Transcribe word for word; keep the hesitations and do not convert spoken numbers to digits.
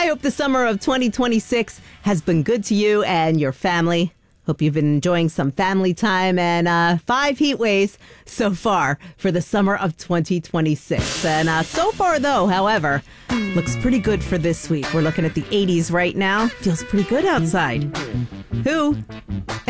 I hope the summer of twenty twenty-six has been good to you and your family. Hope you've been enjoying some family time and uh, five heat waves so far for the summer of twenty twenty-six. And uh, so far, though, however, looks pretty good for this week. We're looking at the eighties right now. Feels pretty good outside. Who?